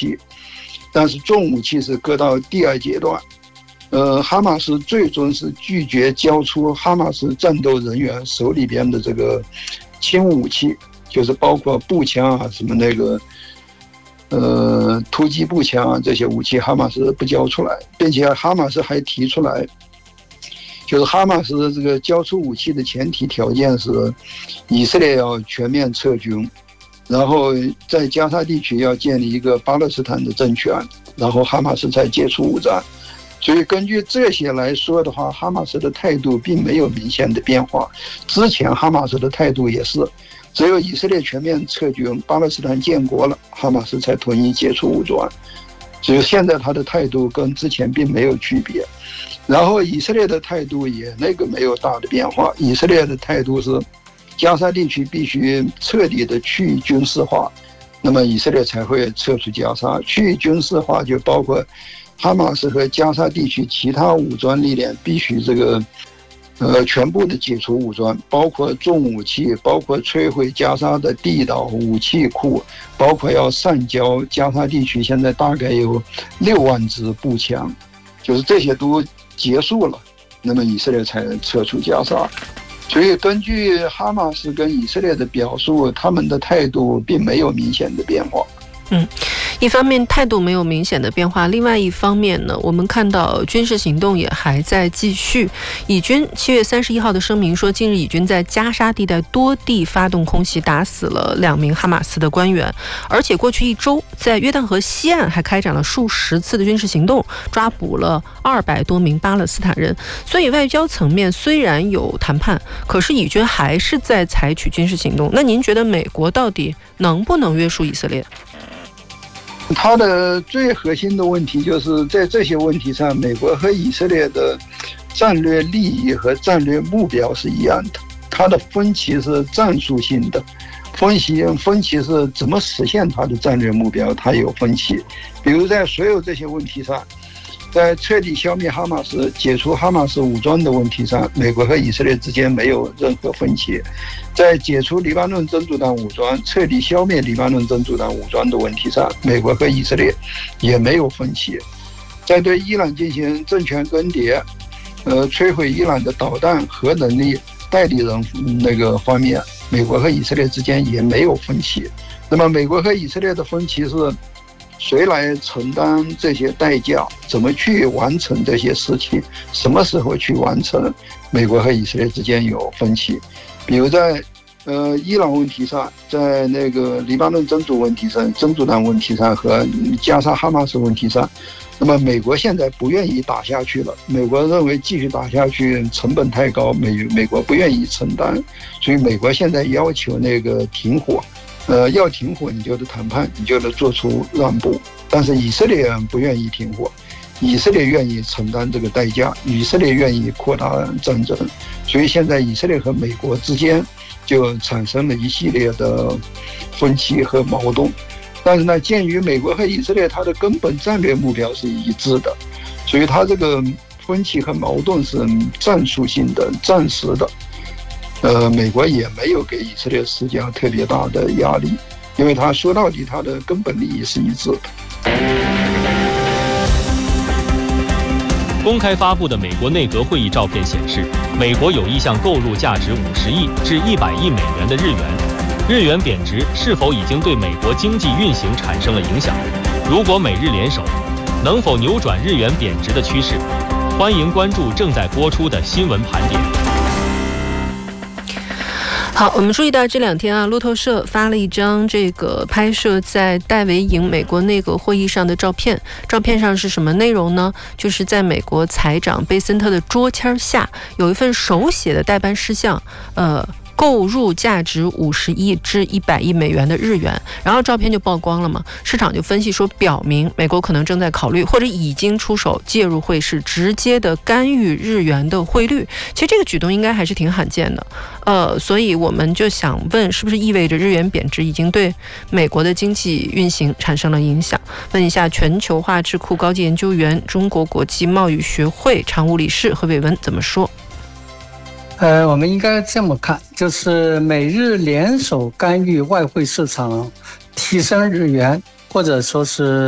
器，但是重武器是搁到第2阶段。哈马斯最终是拒绝交出哈马斯战斗人员手里边的这个轻武器，就是包括步枪啊，什么那个突击步枪啊，这些武器哈马斯不交出来，并且哈马斯还提出来，就是哈马斯的这个交出武器的前提条件是以色列要全面撤军，然后在加沙地区要建立一个巴勒斯坦的政权，然后哈马斯才解除武装。所以根据这些来说的话，哈马斯的态度并没有明显的变化。之前哈马斯的态度也是，只有以色列全面撤军，巴勒斯坦建国了，哈马斯才同意解除武装。所以现在他的态度跟之前并没有区别。然后以色列的态度也没有大的变化，以色列的态度是加沙地区必须彻底的去军事化，那么以色列才会撤出加沙。去军事化就包括哈马斯和加沙地区其他武装力量必须全部的解除武装，包括重武器，包括摧毁加沙的地道武器库，包括要上交加沙地区现在大概有6万支步枪，就是这些都结束了，那么以色列才撤出加沙。所以根据哈马斯跟以色列的表述，他们的态度并没有明显的变化。 一方面态度没有明显的变化，另外一方面呢，我们看到军事行动也还在继续。以军7月31号的声明说，近日以军在加沙地带多地发动空袭，打死了2名哈马斯的官员，而且过去1周在约旦河西岸还开展了数十次的军事行动，抓捕了200多名巴勒斯坦人。所以外交层面虽然有谈判，可是以军还是在采取军事行动。那您觉得美国到底能不能约束以色列？ 它的最核心的问题就是在这些问题上，美国和以色列的战略利益和战略目标是一样的，它的分歧是战术性的，分歧是怎么实现它的战略目标，它有分歧。比如在所有这些问题上，在彻底消灭哈马斯、解除哈马斯武装的问题上，美国和以色列之间没有任何分歧。在解除黎巴嫩真主党武装、彻底消灭黎巴嫩真主党武装的问题上，美国和以色列也没有分歧。在对伊朗进行政权更迭、摧毁伊朗的导弹、核能力代理人方面，美国和以色列之间也没有分歧。那么美国和以色列的分歧是谁来承担这些代价，怎么去完成这些事情，什么时候去完成，美国和以色列之间有分歧。比如在伊朗问题上，在黎巴嫩真主党问题上和加沙哈马斯问题上，那么美国现在不愿意打下去了，美国认为继续打下去成本太高，美国不愿意承担，所以美国现在要求停火。要停火你就得谈判，你就得做出让步，但是以色列不愿意停火，以色列愿意承担这个代价，以色列愿意扩大战争，所以现在以色列和美国之间就产生了一系列的分歧和矛盾。但是呢，鉴于美国和以色列它的根本战略目标是一致的，所以它这个分歧和矛盾是战术性的、暂时的。美国也没有给以色列施加特别大的压力，因为他说到底他的根本利益是一致的。 公开发布的美国内阁会议照片显示，美国有意向购入价值50亿至100亿美元的日元。日元贬值是否已经对美国经济运行产生了影响？如果美日联手，能否扭转日元贬值的趋势？欢迎关注正在播出的新闻盘点。 好，我们注意到这2天啊，路透社发了一张拍摄在戴维营美国内阁会议上的照片。照片上是什么内容呢？就是在美国财长贝森特的桌签下，有一份手写的代办事项，购入价值50亿至100亿美元的日元，然后照片就曝光了嘛。市场就分析说，表明美国可能正在考虑或者已经出手介入汇市，直接的干预日元的汇率。其实这个举动应该还是挺罕见的，所以我们就想问，是不是意味着日元贬值已经对美国的经济运行产生了影响？问一下全球化智库高级研究员、中国国际贸易学会常务理事何伟文怎么说？ 我们应该这么看，就是美日联手干预外汇市场，提升日元，或者说是